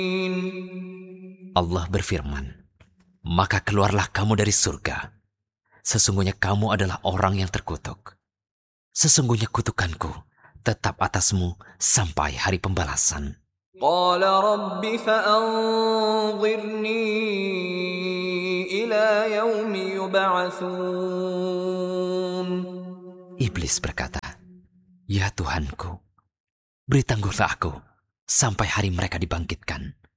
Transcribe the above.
Allah berfirman, maka keluarlah kamu dari surga. Sesungguhnya kamu adalah orang yang terkutuk. Sesungguhnya kutukanku tetap atasmu sampai hari pembalasan. قال رب فأنظرني إلى يوم يبعثون. Iblis berkata, ya Tuhanku, beri tangguhlah aku sampai hari mereka dibangkitkan.